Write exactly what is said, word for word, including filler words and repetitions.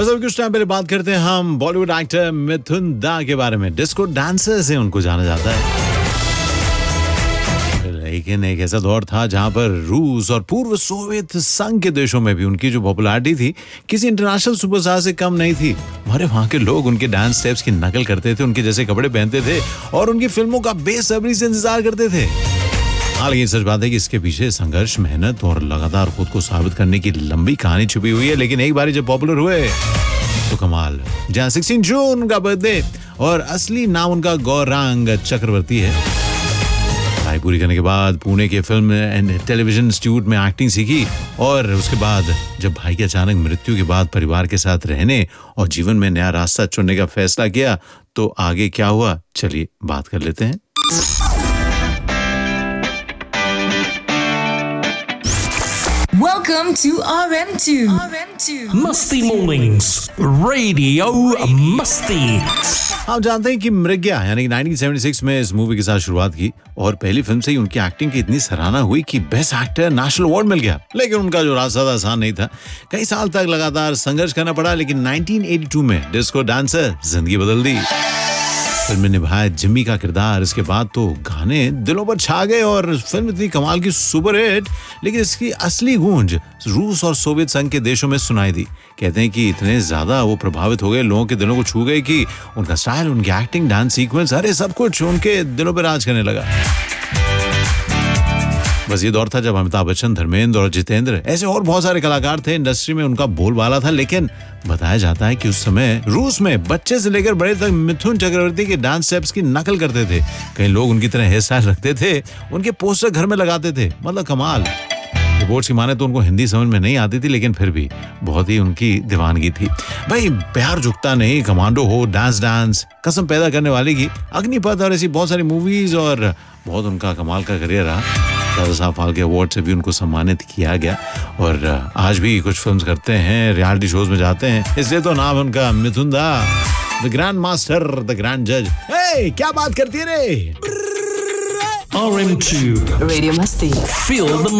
बस अब कुछ टाइम पहले बात करते हैं हम बॉलीवुड एक्टर मिथुन दा के बारे में। डिस्को डांसर से उनको जाना जाता है, लेकिन एक ऐसा दौर था जहां पर रूस और पूर्व सोवियत संघ के देशों में भी उनकी जो पॉपुलैरिटी थी किसी इंटरनेशनल सुपरस्टार से कम नहीं थी। हमारे वहां के लोग उनके डांस स्टेप्स की नकल करते थे, उनके जैसे कपड़े पहनते थे और उनकी फिल्मों का बेसब्री से इंतजार करते थे। हालांकि सच बात है कि इसके पीछे संघर्ष, मेहनत और लगातार खुद को साबित करने की लंबी कहानी छुपी हुई है। लेकिन एक बार जब पॉपुलर हुए तो कमाल। जहां सोलह जून उनका बर्थडे और असली नाम उनका गौरांग चक्रवर्ती है। पढ़ाई पूरी करने के बाद पुणे के फिल्म एंड टेलीविजन इंस्टीट्यूट में एक्टिंग सीखी और उसके बाद जब भाई की अचानक मृत्यु के बाद परिवार के साथ रहने और जीवन में नया रास्ता चुनने का फैसला किया, तो आगे क्या हुआ चलिए बात कर लेते हैं। Welcome to R M two. R M two. Musty Mornings, Radio Musty. आप जानते हैं कि मृग्या यानी उन्नीस सौ छिहत्तर में इस मूवी के साथ शुरुआत की और पहली फिल्म से ही उनकी एक्टिंग की इतनी सराहना हुई कि बेस्ट एक्टर नेशनल अवार्ड मिल गया। लेकिन उनका जो रास्ता था आसान नहीं था, कई साल तक लगातार संघर्ष करना पड़ा। लेकिन उन्नीस सौ बयासी में डिस्को डांसर जिंदगी बदल दी। फिल्म में निभाया जिम्मी का किरदार, इसके बाद तो गाने दिलों पर छा गए और फिल्म इतनी कमाल की सुपर हिट। लेकिन इसकी असली गूंज रूस और सोवियत संघ के देशों में सुनाई दी। कहते हैं कि इतने ज्यादा वो प्रभावित हो गए, लोगों के दिलों को छू गए कि उनका स्टाइल, उनकी एक्टिंग, डांस सीक्वेंस, अरे सब कुछ उनके दिलों पर राज करने लगा। बस ये दौर था जब अमिताभ बच्चन, धर्मेंद्र और जितेंद्र ऐसे और बहुत सारे कलाकार थे, इंडस्ट्री में उनका बोलबाला था। लेकिन बताया जाता है कि उस समय रूस में बच्चे से लेकर बड़े तक मिथुन चक्रवर्ती के डांस स्टेप्स की नकल करते थे। कई लोग उनकी तरह हेयर स्टाइल रखते थे, उनके पोस्टर घर में लगाते थे। मतलब कमाल। रिपोर्ट्स की माने तो उनको हिंदी समझ में नहीं आती थी, लेकिन फिर भी बहुत ही उनकी दीवानगी थी। भाई प्यार झुकता नहीं, कमांडो हो, डांस डांस, कसम पैदा करने वाले की, अग्निपथ और ऐसी बहुत सारी मूवीज और बहुत उनका कमाल का करियर रहा। दादा साहब फाल्के अवार्ड से भी उनको सम्मानित किया गया और आज भी कुछ फिल्म्स करते हैं, रियलिटी शोज में जाते हैं। इसलिए तो नाम है उनका मिथुन दा, the grand master, the grand जज। हे, क्या बात करती है रे? R M two. Radio Musty. Feel the